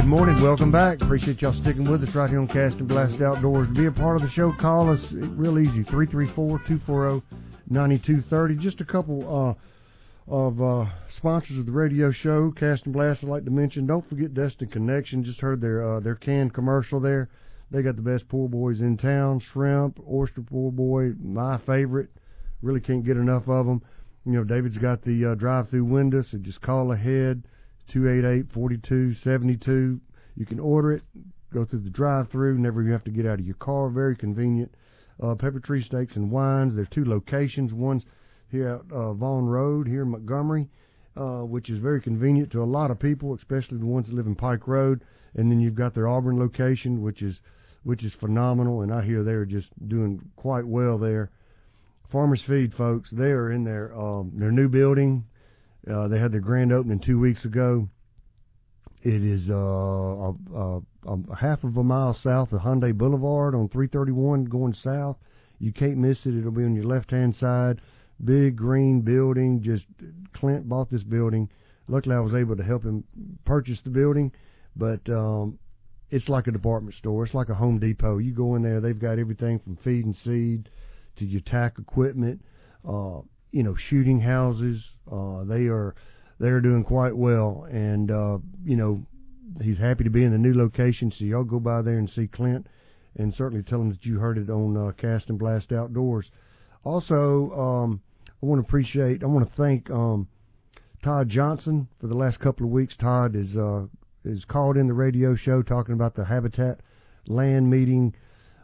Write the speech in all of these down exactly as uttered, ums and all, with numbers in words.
Good morning. Welcome back. Appreciate y'all sticking with us right here on Cast and Blast Outdoors. To be a part of the show, call us real easy, three three four, two four zero, nine two three zero. Just a couple uh, of uh, sponsors of the radio show, Cast and Blast, I'd like to mention. Don't forget Destin Connection. Just heard their uh, their canned commercial there. They got the best pool boys in town. Shrimp, oyster pool boy, my favorite. Really can't get enough of them. You know, David's got the uh, drive-through window, so just call ahead, two eight eight, four two seven two. You can order it, go through the drive-through, never you have to get out of your car. Very convenient. Uh, Pepper Tree Steaks and Wines. There's two locations. One's here at uh, Vaughn Road here in Montgomery, uh, which is very convenient to a lot of people, especially the ones that live in Pike Road. And then you've got their Auburn location, which is which is phenomenal, and I hear they're just doing quite well there. Farmers Feed, folks, they are in their um, their new building. Uh, they had their grand opening two weeks ago. It is uh, a, a, a half of a mile south of Hyundai Boulevard on three thirty-one going south. You can't miss it. It'll be on your left-hand side. Big green building. Just Clint bought this building. Luckily, I was able to help him purchase the building, but um, it's like a department store. It's like a Home Depot. You go in there, they've got everything from feed and seed to your tack equipment, uh, you know, shooting houses. Uh, they are they are doing quite well, and uh, you know, he's happy to be in the new location. So y'all go by there and see Clint, and certainly tell him that you heard it on uh, Cast and Blast Outdoors. Also, um, I want to appreciate, I want to thank um, Todd Johnson for the last couple of weeks. Todd is uh, is called in the radio show talking about the Habitat land meeting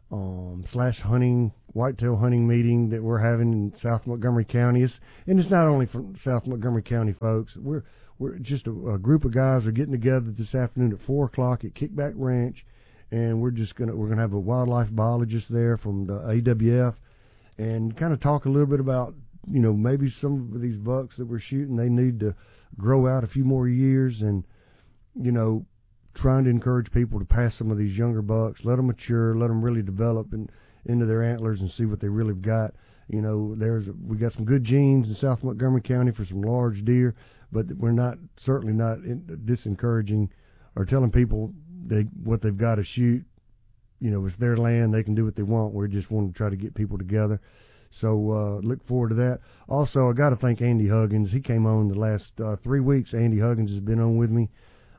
um, slash hunting, whitetail hunting meeting that we're having in South Montgomery County. It's, and it's not only from South Montgomery County, folks. We're we're just a, a group of guys are getting together this afternoon at four o'clock at Kickback Ranch, and we're just gonna we're gonna have a wildlife biologist there from the A W F, and kind of talk a little bit about, you know, maybe some of these bucks that we're shooting, they need to grow out a few more years, and you know, trying to encourage people to pass some of these younger bucks, let them mature, let them really develop in, into their antlers and see what they really got. You know, there's we got some good genes in South Montgomery County for some large deer, but we're not certainly not in, disencouraging or telling people they what they've got to shoot. You know, it's their land; they can do what they want. We just want to try to get people together. So uh, look forward to that. Also, I got to thank Andy Huggins. He came on the last uh, three weeks. Andy Huggins has been on with me.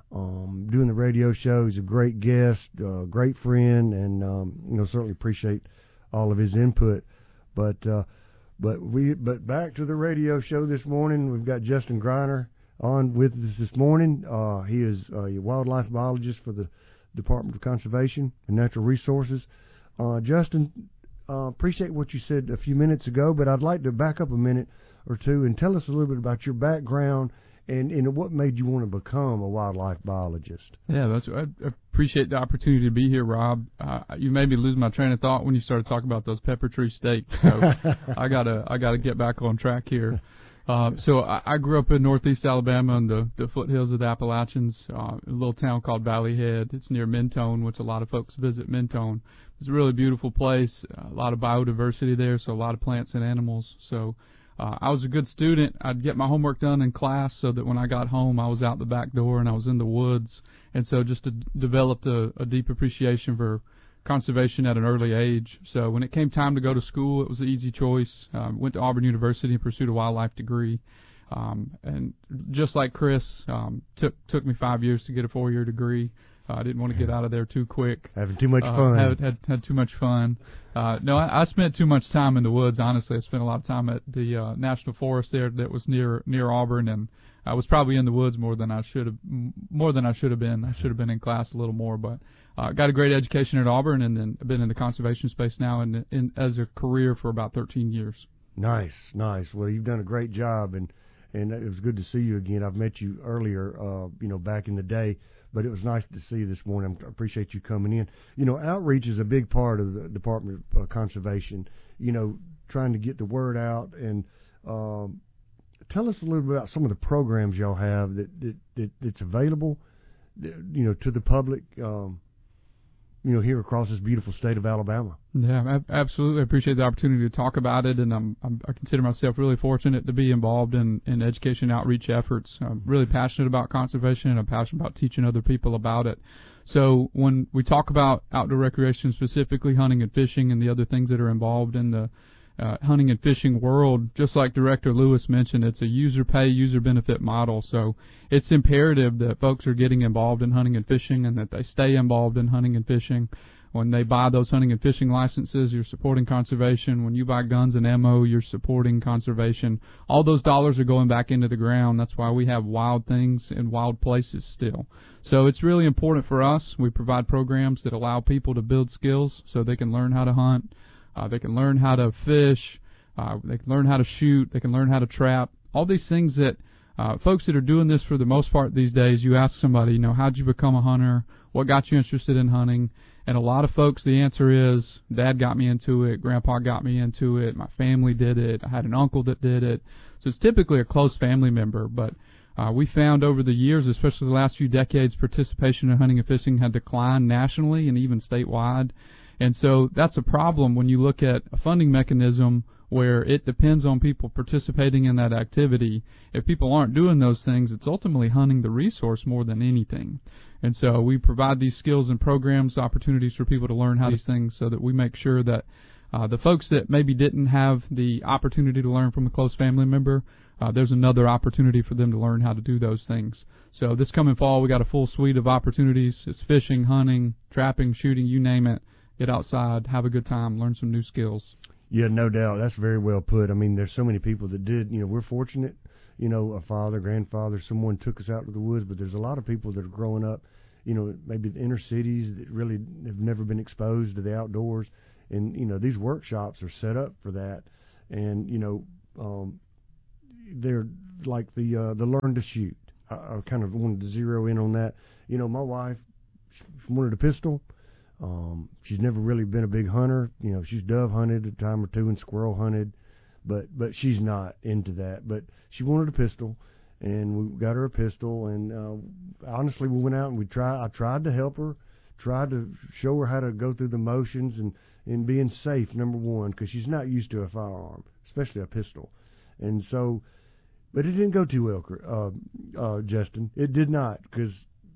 Um, doing the radio show. He's a great guest, uh, great friend, and um, you know, certainly appreciate all of his input. But uh, but we but back to the radio show this morning. We've got Justin Greiner on with us this morning. Uh, he is a wildlife biologist for the Department of Conservation and Natural Resources. Uh, Justin, uh, appreciate what you said a few minutes ago, but I'd like to back up a minute or two and tell us a little bit about your background. And, and what made you want to become a wildlife biologist? Yeah, that's. I appreciate the opportunity to be here, Rob. Uh, you made me lose my train of thought when you started talking about those Pepper Tree Steaks. So I gotta I gotta get back on track here. Uh, so I, I grew up in Northeast Alabama in the, the foothills of the Appalachians, uh, a little town called Valley Head. It's near Mentone, which a lot of folks visit Mentone. It's a really beautiful place. A lot of biodiversity there, so a lot of plants and animals. So. Uh, I was a good student. I'd get my homework done in class so that when I got home, I was out the back door and I was in the woods. And so just to, developed a, a deep appreciation for conservation at an early age. So when it came time to go to school, it was an easy choice. Uh, went to Auburn University and pursued a wildlife degree. Um, and just like Chris, um, took took me five years to get a four-year degree. Uh, I didn't want to get out of there too quick. Having too much uh, fun. Had, had had too much fun. Uh, no, I, I spent too much time in the woods. Honestly, I spent a lot of time at the uh, national forest there that was near near Auburn, and I was probably in the woods more than I should have. More than I should have been. I should have been in class a little more, but uh, got a great education at Auburn, and then been in the conservation space now, and in, in, as a career for about thirteen years. Nice, nice. Well, you've done a great job, and and it was good to see you again. I've met you earlier, uh, you know, back in the day. But it was nice to see you this morning. I appreciate you coming in. You know, outreach is a big part of the Department of uh, Conservation, you know, trying to get the word out. And um, tell us a little bit about some of the programs y'all have that, that, that that's available, you know, to the public, um, you know, here across this beautiful state of Alabama. Yeah, absolutely. I appreciate the opportunity to talk about it, and I'm, I'm, I consider myself really fortunate to be involved in, in education outreach efforts. I'm really passionate about conservation, and I'm passionate about teaching other people about it. So when we talk about outdoor recreation, specifically hunting and fishing and the other things that are involved in the uh, hunting and fishing world, just like Director Lewis mentioned, it's a user pay, user benefit model. So it's imperative that folks are getting involved in hunting and fishing and that they stay involved in hunting and fishing. When they buy those hunting and fishing licenses, you're supporting conservation. When you buy guns and ammo, you're supporting conservation. All those dollars are going back into the ground. That's why we have wild things in wild places still. So it's really important for us. We provide programs that allow people to build skills so they can learn how to hunt. Uh, they can learn how to fish. Uh, they can learn how to shoot. They can learn how to trap. All these things that uh, folks that are doing this for the most part these days, you ask somebody, you know, how'd you become a hunter? What got you interested in hunting? And a lot of folks, the answer is, Dad got me into it, Grandpa got me into it, my family did it, I had an uncle that did it. So it's typically a close family member. But uh, we found over the years, especially the last few decades, participation in hunting and fishing had declined nationally and even statewide. And so that's a problem when you look at a funding mechanism where it depends on people participating in that activity. If people aren't doing those things, it's ultimately hunting the resource more than anything. And so we provide these skills and programs, opportunities for people to learn how these things so that we make sure that uh, the folks that maybe didn't have the opportunity to learn from a close family member, uh, there's another opportunity for them to learn how to do those things. So this coming fall, we got a full suite of opportunities. It's fishing, hunting, trapping, shooting, you name it. Get outside, have a good time, learn some new skills. Yeah, no doubt. That's very well put. I mean, there's so many people that did. You know, we're fortunate. You know, a father, grandfather, someone took us out to the woods, but there's a lot of people that are growing up, you know, maybe the inner cities that really have never been exposed to the outdoors. And, you know, these workshops are set up for that. And, you know, um, they're like the uh, the learn to shoot. I, I kind of wanted to zero in on that. You know, my wife wanted a pistol. Um, she's never really been a big hunter. You know, she's dove hunted a time or two and squirrel hunted, but but she's not into that. But she wanted a pistol, and we got her a pistol. And uh, honestly, we went out and we tried. I tried to help her, tried to show her how to go through the motions and and being safe. Number one, because she's not used to a firearm, especially a pistol. And so, but it didn't go too well, uh, uh, Justin. It did not, because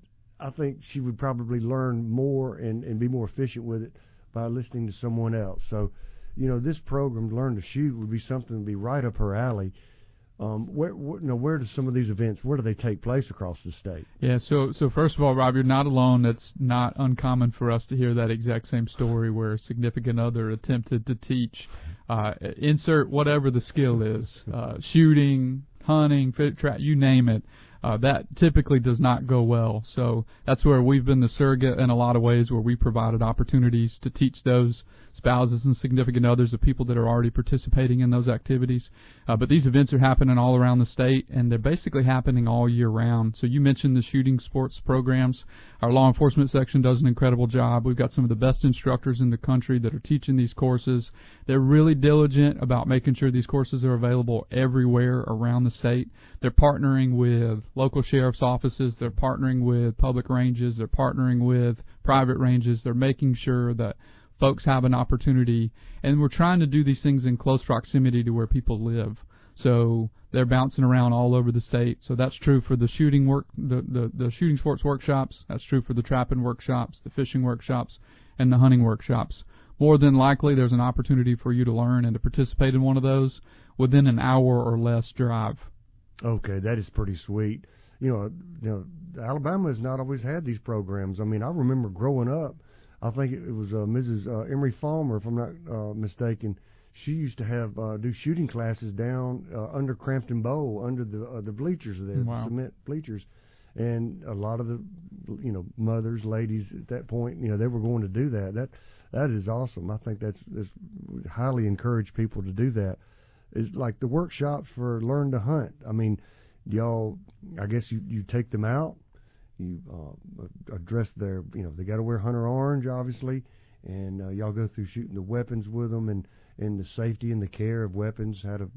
I think she would probably learn more and, and be more efficient with it by listening to someone else. So, you know, this program, Learn to Shoot, would be something to be right up her alley. Um, where, where, you know, where do some of these events, where do they take place across the state? Yeah, so so first of all, Rob, you're not alone. That's not uncommon for us to hear that exact same story where a significant other attempted to teach, uh, insert whatever the skill is, uh, shooting, hunting, fit, trap, you name it. Uh, that typically does not go well. So that's where we've been the surrogate in a lot of ways, where we provided opportunities to teach those spouses and significant others of people that are already participating in those activities. Uh, but these events are happening all around the state, and they're basically happening all year round. So you mentioned the shooting sports programs. Our law enforcement section does an incredible job. We've got some of the best instructors in the country that are teaching these courses. They're really diligent about making sure these courses are available everywhere around the state. They're partnering with local sheriff's offices. They're partnering with public ranges. They're partnering with private ranges. They're making sure that folks have an opportunity, and we're trying to do these things in close proximity to where people live. So they're bouncing around all over the state. So that's true for the shooting work, the, the, the shooting sports workshops. That's true for the trapping workshops, the fishing workshops, and the hunting workshops. More than likely, there's an opportunity for you to learn and to participate in one of those within an hour or less drive. Okay, that is pretty sweet. You know, you know, Alabama has not always had these programs. I mean, I remember growing up, I think it was uh, Missus Uh, Emery Farmer, if I'm not uh, mistaken. She used to have uh, do shooting classes down uh, under Crampton Bowl, under the uh, the bleachers there, wow. the cement bleachers, and a lot of the, you know, mothers, ladies at that point, you know, they were going to do that. That that is awesome. I think that's, that's we highly encourage people to do that. It's like the workshops for Learn to Hunt. I mean, y'all, I guess you, you take them out, you uh, address their, you know, they got to wear hunter orange, obviously, and uh, y'all go through shooting the weapons with them and, and the safety and the care of weapons, how to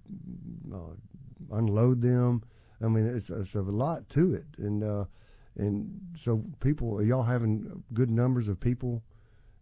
uh, unload them. I mean, it's, it's a lot to it. And uh, and so people, are y'all having good numbers of people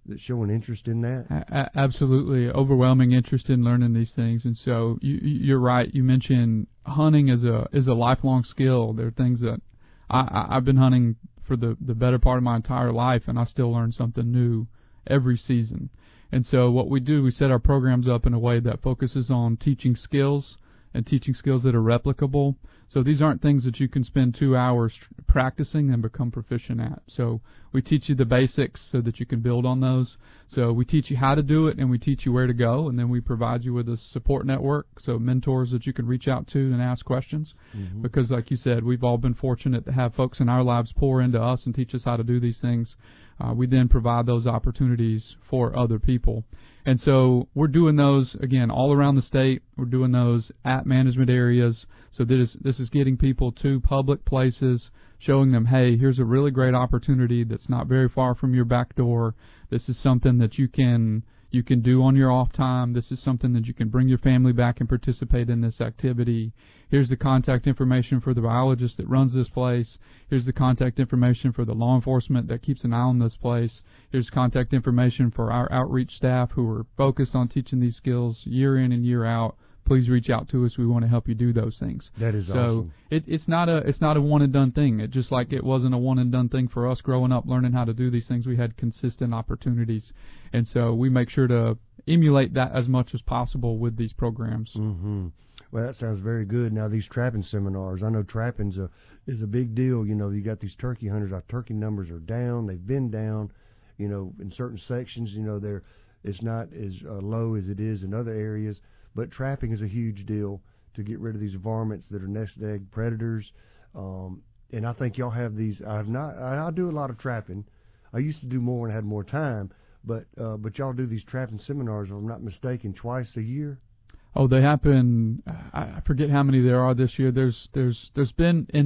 that's showing interest in that? A- absolutely, overwhelming interest in learning these things. And so you, you're right. You mentioned hunting is a is a lifelong skill. There are things that I, I, I've been hunting for the the better part of my entire life, and I still learn something new every season. And so what we do, we set our programs up in a way that focuses on teaching skills and teaching skills that are replicable. So these aren't things that you can spend two hours tr- practicing and become proficient at. So we teach you the basics so that you can build on those. So we teach you how to do it, and we teach you where to go, and then we provide you with a support network, so mentors that you can reach out to and ask questions. Mm-hmm. Because like you said, we've all been fortunate to have folks in our lives pour into us and teach us how to do these things. Uh, we then provide those opportunities for other people. And so we're doing those, again, all around the state. We're doing those at management areas. So this, this is getting people to public places, showing them, hey, here's a really great opportunity that's not very far from your back door. This is something that you can you can do on your off time. This is something that you can bring your family back and participate in this activity. Here's the contact information for the biologist that runs this place. Here's the contact information for the law enforcement that keeps an eye on this place. Here's contact information for our outreach staff who are focused on teaching these skills year in and year out. Please reach out to us. We want to help you do those things. That is so awesome. So it, it's not a it's not a one and done thing. It just like it wasn't a one and done thing for us growing up learning how to do these things. We had consistent opportunities, and so we make sure to emulate that as much as possible with these programs. Mm-hmm. Well, that sounds very good. Now these trapping seminars, I know trapping's a is a big deal. You know, you got these turkey hunters. Our turkey numbers are down. They've been down. You know, in certain sections, you know, they're it's not as uh, low as it is in other areas. But trapping is a huge deal to get rid of these varmints that are nest egg predators. Um, and I think y'all have these. I've not. I, I do a lot of trapping. I used to do more and had more time. But uh, but y'all do these trapping seminars, if I'm not mistaken, twice a year. Oh, they happen. I forget how many there are this year. There's there's there's been in